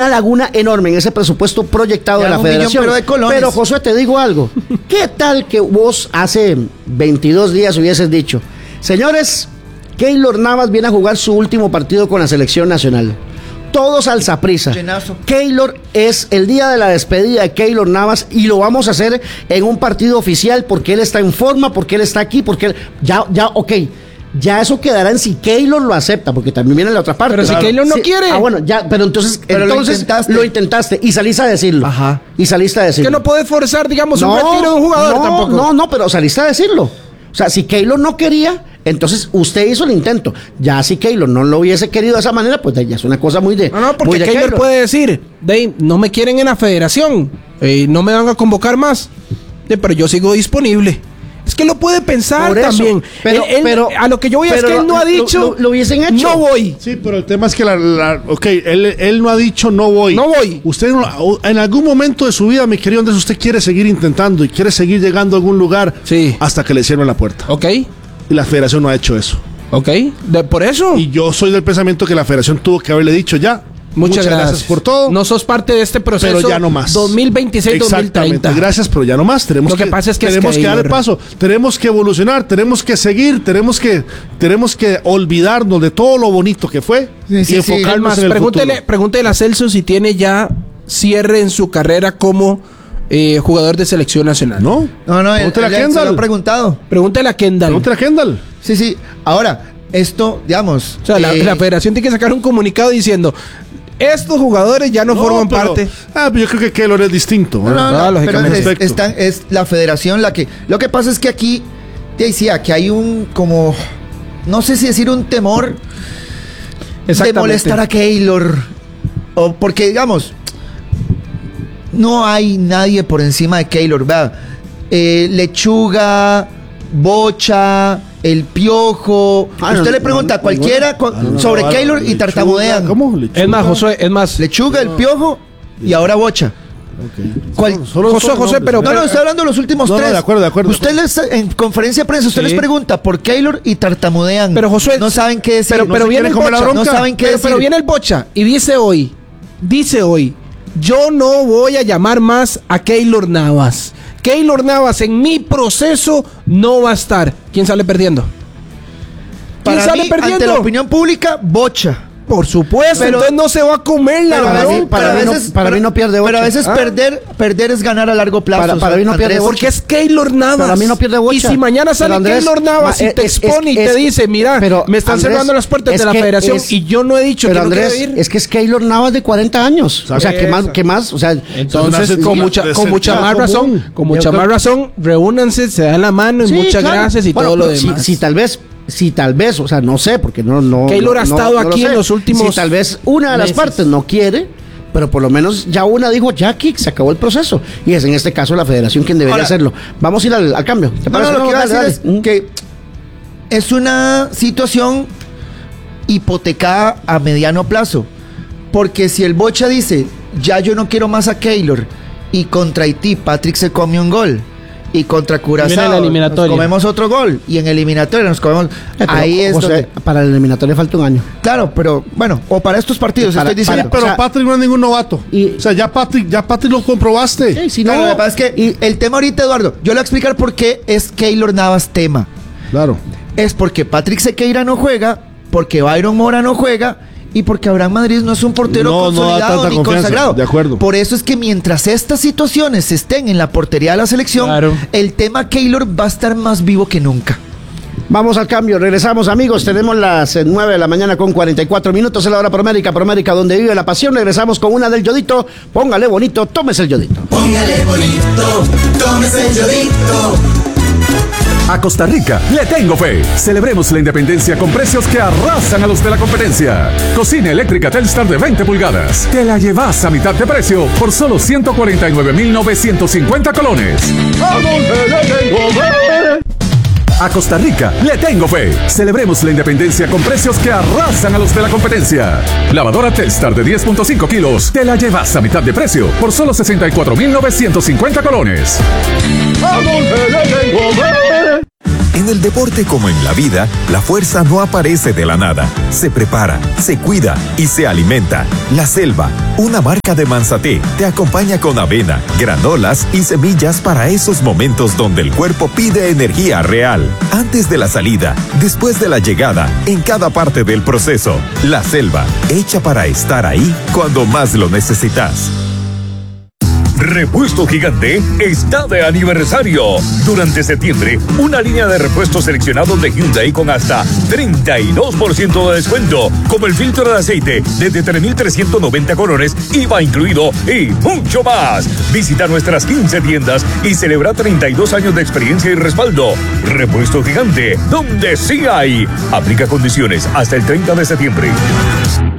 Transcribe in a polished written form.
una laguna enorme en ese presupuesto proyectado de la federación. Pero Josué, te digo algo. ¿Qué tal que vos hace 22 días hubieses dicho, señores, Keylor Navas viene a jugar su último partido con la selección nacional? Todos al Saprissa. Keylor es el día de la despedida de Keylor Navas y lo vamos a hacer en un partido oficial porque él está en forma, porque él está aquí, porque él... Ya eso quedará en si Keylor lo acepta, porque también viene la otra parte. Pero si Keylor no quiere. Bueno, ya, pero entonces lo intentaste y saliste a decirlo. Ajá. Y saliste a decirlo. Que no puedes forzar, digamos, un retiro de un jugador tampoco. No, pero saliste a decirlo. O sea, si Keylor no quería, entonces usted hizo el intento. Ya si Keylor no lo hubiese querido de esa manera, pues ya es una cosa muy de... No, porque Keylor puede decir, no me quieren en la federación, no me van a convocar más, pero yo sigo disponible. Es que lo puede pensar también. Pero a lo que yo voy es que él no ha dicho... Lo hubiesen hecho. No voy. Sí, pero el tema es que él no ha dicho no voy. No voy. Usted en algún momento de su vida, mi querido Andrés, usted quiere seguir intentando y quiere seguir llegando a algún lugar hasta que le cierren la puerta. Ok. Y la federación no ha hecho eso. Ok. Por eso. Y yo soy del pensamiento que la federación tuvo que haberle dicho ya. Muchas gracias por todo. No sos parte de este proceso. Pero ya no más. 2026-2030. Gracias, pero ya no más. Tenemos que darle paso. Tenemos que evolucionar. Tenemos que seguir. Tenemos que olvidarnos de todo lo bonito que fue y enfocarnos en el futuro. Pregúntele a Celso si tiene ya cierre en su carrera como jugador de selección nacional. No, Pregúntele a Kendall. Se lo ha preguntado. Pregúntele a Kendall. Sí. Ahora, esto, digamos... O sea, la federación tiene que sacar un comunicado diciendo... Estos jugadores ya no forman parte. Yo creo que Keylor es distinto. No, lógicamente. Pero es la federación la que... Lo que pasa es que aquí hay un como... No sé si decir un temor de molestar a Keylor. O porque, digamos, no hay nadie por encima de Keylor. ¿Verdad? Lechuga, Bocha... El Piojo. Usted le pregunta a cualquiera sobre Keylor y tartamudean. ¿Cómo? Lechuga. Es más, Josué, Lechuga, el Piojo y ahora Bocha. José, pero... No, estoy hablando de los últimos tres. De acuerdo. Usted en conferencia de prensa, usted les pregunta por Keylor y tartamudean. Pero Josué... No saben qué decir. Pero viene el Bocha. No saben qué decir. Pero viene el Bocha y dice hoy, yo no voy a llamar más a Keylor Navas. Keylor Navas en mi proceso no va a estar. ¿Quién sale perdiendo? Ante la opinión pública, Bocha. Por supuesto, pero, entonces no se va a comer la para mí no pierde Bocha. Pero a veces perder es ganar a largo plazo. Para mí no pierde Bocha. Porque es Keylor Navas. Para mí no pierde Bocha. Y si mañana sale Keylor Navas y te expone y te dice, mira, me están cerrando las puertas de la federación y yo no he dicho que no quiero ir. Es que es Keylor Navas de 40 años. O sea, ¿qué más? O sea, entonces con mucha más razón, reúnanse, se dan la mano y muchas gracias y todo lo demás. Si tal vez, o sea, no sé, porque no Keylor ha estado aquí en los últimos... Si tal vez una de las partes no quiere, pero por lo menos ya una dijo, ya aquí se acabó el proceso. Y es en este caso la federación quien debería hacerlo. Vamos a ir al cambio. Lo que iba a decir es que es una situación hipotecada a mediano plazo. Porque si el Bocha dice, ya yo no quiero más a Keylor, y contra Haití Patrick se come un gol, y contra Curazao nos comemos otro gol, y en eliminatoria nos comemos... Ahí es donde... Para el eliminatoria falta un año. Claro, pero bueno, o para estos partidos estoy diciendo... Pero Patrick no es ningún novato. O sea, ya Patrick lo comprobaste. Sí, lo que pasa es que el tema ahorita, Eduardo, yo le voy a explicar por qué es Keylor Navas tema. Claro. Es porque Patrick Sequeira no juega, porque Byron Mora no juega, y porque Abraham Madrid no es un portero consolidado ni consagrado. De acuerdo. Por eso es que mientras estas situaciones estén en la portería de la selección, el tema Keylor va a estar más vivo que nunca. Vamos al cambio, regresamos amigos, tenemos las 9 de la mañana con 44 minutos, es la hora Promérica, donde vive la pasión. Regresamos con una del Yodito. Póngale bonito, tómese el Yodito. Póngale bonito, tómese el Yodito. A Costa Rica le tengo fe. Celebremos la independencia con precios que arrasan a los de la competencia. Cocina eléctrica Telstar de 20 pulgadas. Te la llevas a mitad de precio por solo 149,950 colones. A Costa Rica le tengo fe. Celebremos la independencia con precios que arrasan a los de la competencia. Lavadora Telstar de 10.5 kilos. Te la llevas a mitad de precio por solo 64,950 colones. En el deporte como en la vida, la fuerza no aparece de la nada. Se prepara, se cuida y se alimenta. La Selva, una marca de Manzaté, te acompaña con avena, granolas y semillas para esos momentos donde el cuerpo pide energía real. Antes de la salida, después de la llegada, en cada parte del proceso. La Selva, hecha para estar ahí cuando más lo necesitas. Repuesto Gigante está de aniversario. Durante septiembre, una línea de repuestos seleccionados de Hyundai con hasta 32% de descuento, como el filtro de aceite desde 3,390 colones, IVA incluido y mucho más. Visita nuestras 15 tiendas y celebra 32 años de experiencia y respaldo. Repuesto Gigante, donde sí hay. Aplica condiciones hasta el 30 de septiembre.